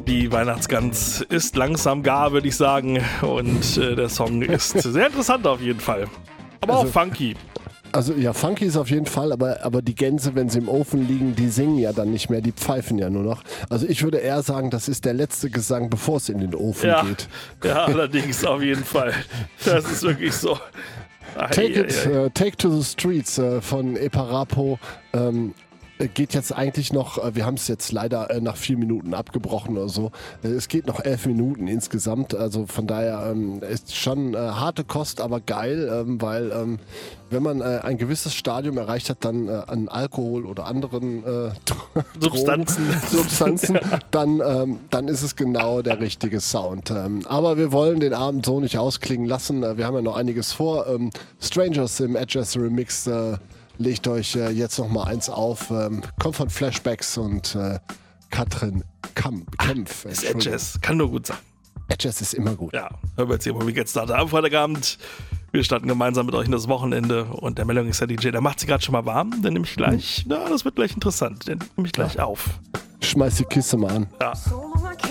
Die Weihnachtsgans ist langsam gar, würde ich sagen. Und der Song ist sehr interessant auf jeden Fall. Aber auch funky. Also ja, funky ist auf jeden Fall, aber die Gänse, wenn sie im Ofen liegen, die singen ja dann nicht mehr, die pfeifen ja nur noch. Also ich würde eher sagen, das ist der letzte Gesang, bevor es in den Ofen geht. Ja, allerdings auf jeden Fall. Das ist wirklich so. Take to the Streets von Eparapo geht jetzt eigentlich noch, wir haben es jetzt leider nach 4 Minuten abgebrochen oder so. Es geht noch 11 Minuten insgesamt, also von daher ist schon harte Kost, aber geil, weil wenn man ein gewisses Stadium erreicht hat, dann an Alkohol oder anderen Substanzen, dann ist es genau der richtige Sound. Aber wir wollen den Abend so nicht ausklingen lassen. Wir haben ja noch einiges vor. Strangers im Edges Remix legt euch jetzt noch mal eins auf. Kommt von Flashbacks und Katrin Kempf. Ist Edges, kann nur gut sein. Edges ist immer gut. Ja, hören wir jetzt hier mal, wie geht's da am Freitagabend. Wir starten gemeinsam mit euch in das Wochenende und der Meldung ist der DJ, der macht sich gerade schon mal warm. Den nehme ich gleich, das wird gleich interessant, den nehme ich gleich auf. Schmeiß die Kiste mal an. Ja.